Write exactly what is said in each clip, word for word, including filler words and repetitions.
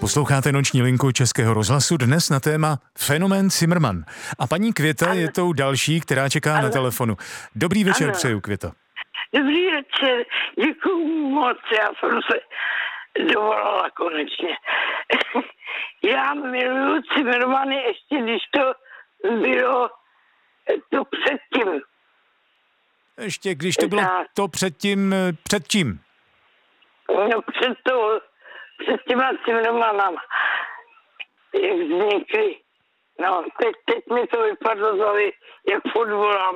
Posloucháte noční linku Českého rozhlasu dnes na téma fenomén Cimrman. A paní Květa ano. je tou další, která čeká ano. na telefonu. Dobrý večer ano. přeju, Květo. Dobrý večer, děkuju moc, já jsem se dovolala konečně. Já miluju Cimrmany ještě, když to bylo to předtím. Ještě když to bylo to předtím, před čím? No před to, před těma Cimrmanama, jak vznikly. No, teď, teď mi to vypadlo z hlavy, jak fotbolám.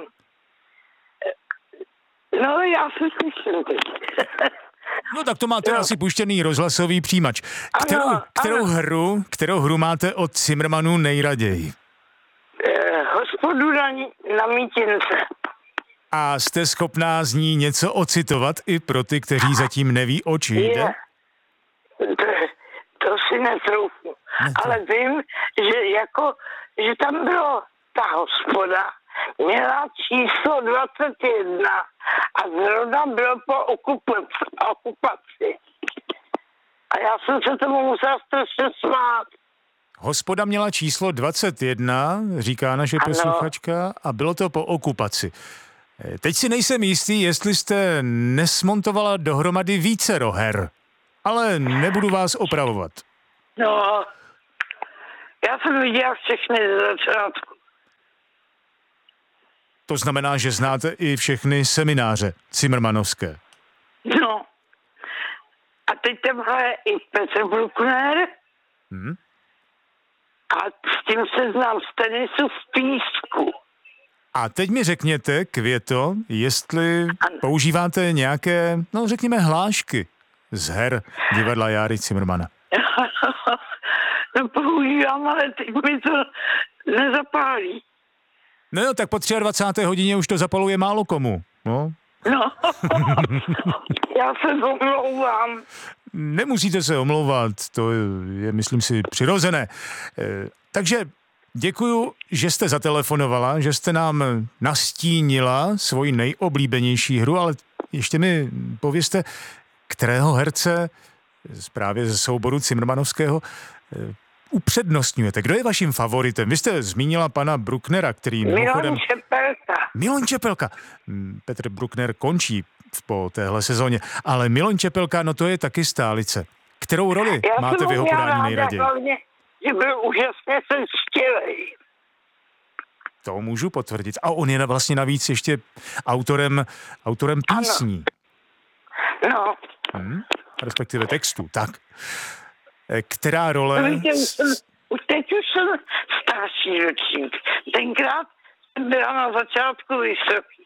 No, já se slyším teď. No tak to máte no. asi puštěný rozhlasový přijímač. Kterou, ano, kterou, ano. Hru, kterou hru máte od Cimrmanů nejraději? Eh, hospodu na, na mítince. A jste schopná z ní něco ocitovat i pro ty, kteří zatím neví, oč jde? To, to si netroufu. Ne, to... Ale vím, že jako, že tam bylo ta hospoda, měla číslo dvacet jedna a zrovna bylo po okupaci. okupaci. A já jsem se tomu musela strašně smát. Hospoda měla číslo dvacet jedna, říká naše ano. posluchačka, a bylo to po okupaci. Teď si nejsem jistý, jestli jste nesmontovala dohromady vícero her, ale nebudu vás opravovat. No, já jsem viděla všechny ze začátku. To znamená, že znáte i všechny semináře cimrmanovské. No. A teď tam hraje i Petr Bruckner. Hmm. A s tím se znám z tenisu v Písku. A teď mi řekněte, Květo, jestli ano. používáte nějaké, no řekněme, hlášky z her divadla Járy Cimrmana. No používám, ale teď mi to nezapálí. No jo, tak po dvacáté třetí hodině už to zapaluje málo komu. No, no. Já se omlouvám. Nemusíte se omlouvat, to je, myslím si, přirozené. E, takže děkuju, že jste zatelefonovala, že jste nám nastínila svoji nejoblíbenější hru, ale ještě mi povězte, kterého herce právě ze souboru cimrmanovského upřednostňujete. Kdo je vaším favoritem? Vy jste zmínila pana Brucknera, který mimochodem... Milan Čepelka. Milan Čepelka. Petr Bruckner končí po téhle sezóně, ale Milan Čepelka, no to je taky stálice. Kterou roli já máte v jeho podání nejraději? Hlavně, že byl úžasně sečtělej. To můžu potvrdit. A on je vlastně navíc ještě autorem, autorem písní. Ano. No. Hmm? Respektive textů, tak. Která role... No, víte, už jsem, už teď už jsem starší ročník. Tenkrát jsem byla na začátku vysoký.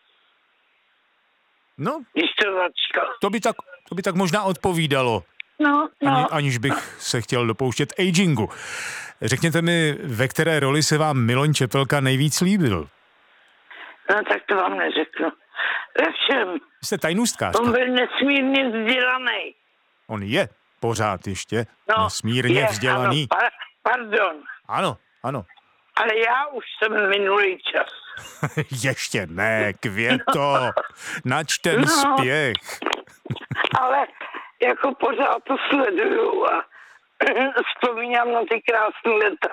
No, to by, tak, to by tak možná odpovídalo. No, no. Ani, aniž bych se chtěl dopouštět agingu. Řekněte mi, ve které roli se vám Milan Čepelka nejvíc líbil? No, tak to vám neřeknu. Ve všem. Jste tajnůstkářka. On byl nesmírně vzdělaný. On je pořád ještě no, nesmírně je, vzdělaný. Ano, par- pardon. Ano, ano. Ale já už jsem minulý čas. Ještě ne, Květo. No. Načten no. spěch. Ale jako pořád to sleduju a vzpomínám na ty krásné léta.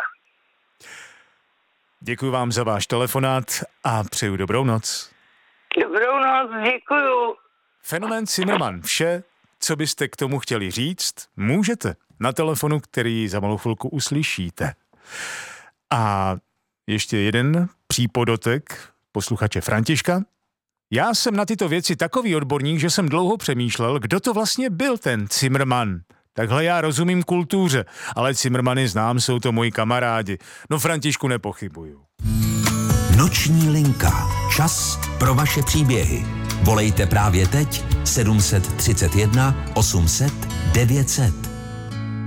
Děkuji vám za váš telefonát a přeju dobrou noc. Dobrou noc, děkuju. Fenomén Cimrman. Vše, co byste k tomu chtěli říct, můžete na telefonu, který za malou chvilku uslyšíte. A ještě jeden přípodotek posluchače Františka. Já jsem na tyto věci takový odborník, že jsem dlouho přemýšlel, kdo to vlastně byl ten Cimrman. Takhle já rozumím kultuře, ale Cimrmany znám, jsou to moji kamarádi. No Františku, nepochybuju. Noční linka. Čas pro vaše příběhy. Volejte právě teď sedm set třicet jedna osm set devět set.